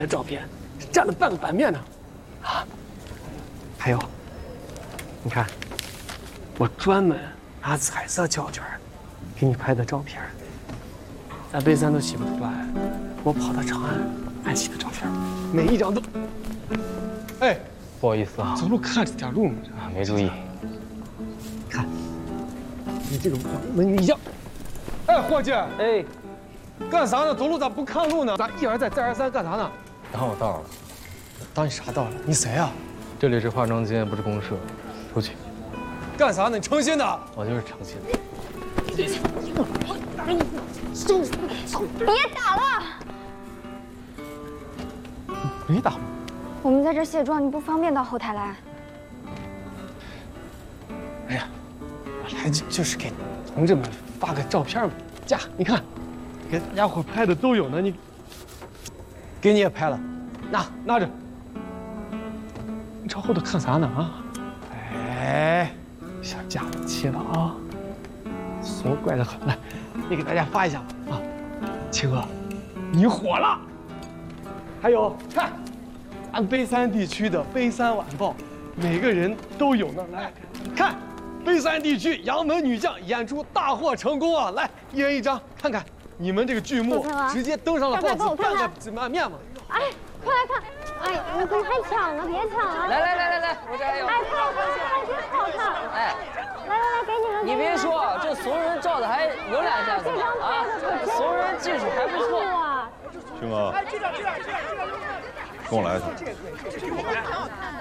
照片占了半个版面呢。啊，还有，你看，我专门拿彩色胶卷给你拍的照片，在北山都洗不出来，我跑到长安安洗的照片，每一张都。哎， 不好意思啊， 走路看着点路嘛， 没注意。 看，你这个文一样。哎，伙计， 哎， 干啥呢？走路咋不看路呢？咋一而再再而三干啥呢？ 当我到了。 当你啥到了？你谁啊？ 这里是化妆间，不是公社。出去。 干啥呢？你诚心的？ 我就是诚心的。 别打了！ 没打。 我们在这卸妆，你不方便到后台来。 哎呀，我来就是给同志们发个照片嘛，家你看，给大家伙拍的都有呢，你给你也拍了，拿着。你朝后头看啥呢啊？哎，小架子切了啊，怂怪得很。来，你给大家发一下吧啊，七哥，你火了。还有看，咱北山地区的《北山晚报》，每个人都有呢。来看，北山地区杨门女将演出大获成功啊！来，一人一张，看看你们这个剧目直接登上了报纸，半个版面嘛。 哎，快来看！哎，你怎么还抢呢？别抢啊！ 来，我这还有。 哎，快，真好看！ 哎， 来，给你们。 你别说，这怂人照的还有两下子啊，怂人技术还不错。 青哥，跟我来一趟。